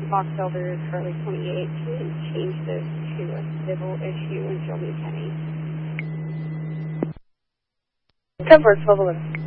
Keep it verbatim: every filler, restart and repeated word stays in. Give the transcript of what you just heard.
Fox Elder, Charlie twenty-eight, can change this to a civil issue in Shelby County. ten four, twelve eleven.